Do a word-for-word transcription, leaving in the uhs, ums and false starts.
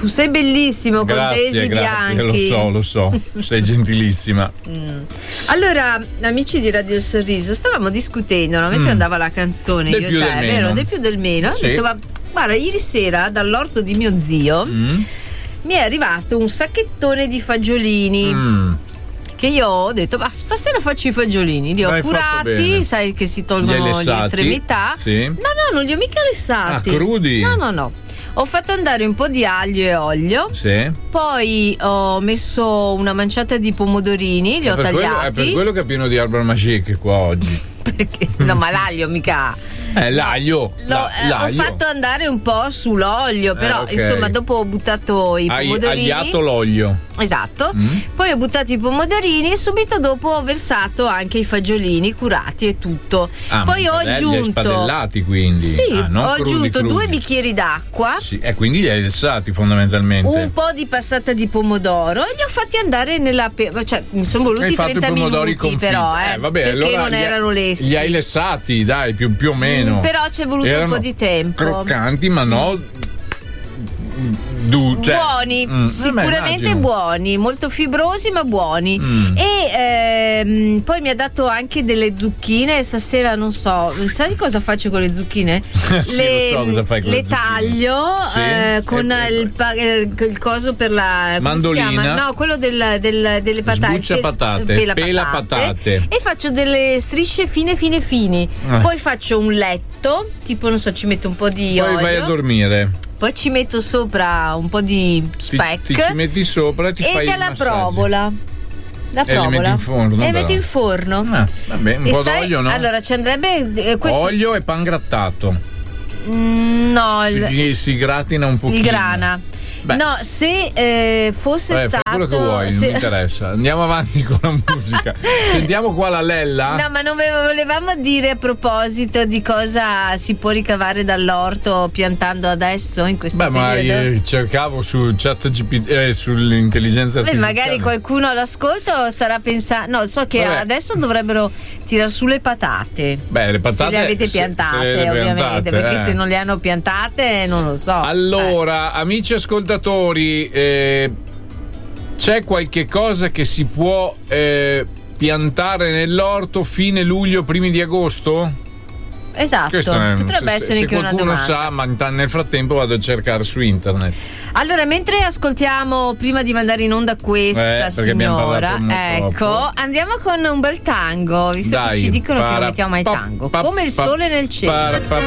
Tu sei bellissimo con grazie, Daisy grazie, Bianchi. Lo so, lo so, sei gentilissima. Mm. Allora, amici di Radio Sorriso, stavamo discutendo no? mentre mm. andava la canzone, del io più e te, del vero? meno. Del più del meno. Sì. Ho detto, ma guarda, ieri sera dall'orto di mio zio mm. mi è arrivato un sacchettone di fagiolini. Mm. Che io ho detto, ma stasera faccio i fagiolini, li ho L'hai curati, sai che si tolgono le estremità. Sì. No, no, non li ho mica lessati. Ah, crudi? No, no, no. Ho fatto andare un po' di aglio e olio. Sì. Poi ho messo una manciata di pomodorini, li è ho per tagliati. Quello, è per quello che è pieno di erba magique qua oggi. Perché? No, ma l'aglio mica. Eh, l'aglio, L'ho, la, eh, l'aglio. Ho fatto andare un po' sull'olio, però eh, okay. insomma dopo ho buttato i Hai pomodorini. agliato l'olio. Esatto. Mm. Poi ho buttato i pomodorini e subito dopo ho versato anche i fagiolini curati e tutto. Ah, Poi ho aggiunto. Li hai spadellati quindi? Sì, ah, ho crudi, aggiunto crudi. due bicchieri d'acqua. Sì, e quindi li hai lessati fondamentalmente. Un po' di passata di pomodoro e li ho fatti andare nella. Pe- cioè, mi sono voluti trenta minuti, confit- però, eh, eh vabbè, perché allora non erano lessi. Li hai lessati, dai, più, più o meno. Mm, però ci è voluto Erano un po' di tempo. Croccanti, ma no. Du, cioè, buoni, mm, sicuramente vabbè, buoni, molto fibrosi ma buoni. Mm. E ehm, poi mi ha dato anche delle zucchine. Stasera non so, sai cosa faccio con le zucchine? sì, le lo so cosa fai con le le zucchine. taglio sì, eh, con e, il, il, il coso per la mandolina. Come si chiama? No, quello del, del, delle patate. Sbuccia patate, pela, pela patate, patate. E faccio delle strisce fine fine fini. Eh. Poi faccio un letto, tipo non so, ci metto un po' di poi olio. vai a dormire. Poi ci metto sopra un po' di speck. Ti, ti ci metti sopra e ti e fai dalla il massaggio. provola. La e provola. le metti in forno. E le metti in forno. Ah, vabbè, un e po' sai, d'olio, no? Allora ci andrebbe eh, questo olio e pan grattato. Mm, no, il, si, si gratina un pochino. il grana. Beh. No, se eh, fosse Beh, stato. fai quello che vuoi, se... non mi interessa. Andiamo avanti con la musica. Sentiamo qua la Lella. No, ma non volevamo dire a proposito di cosa si può ricavare dall'orto piantando adesso in questo Beh, periodo. ma io cercavo su ChatGPT, eh, sull'intelligenza Beh, artificiale. magari qualcuno all'ascolto starà pensando. No, so che Vabbè. adesso dovrebbero tirar su le patate. Beh, le patate se le avete piantate, se, se le ovviamente, piantate, perché eh. se non le hanno piantate non lo so. Allora, eh. amici ascoltatori, eh, c'è qualche cosa che si può eh, piantare nell'orto fine luglio, primi di agosto? Esatto, è, potrebbe se, essere se anche una domanda. Se qualcuno sa, ma nel frattempo vado a cercare su internet. Allora, mentre ascoltiamo, prima di mandare in onda questa eh, signora, ecco, troppo. Andiamo con un bel tango, visto Dai, che ci dicono para, che non mettiamo mai pa, tango. Pa, Come il pa, sole nel cielo. Para, pa,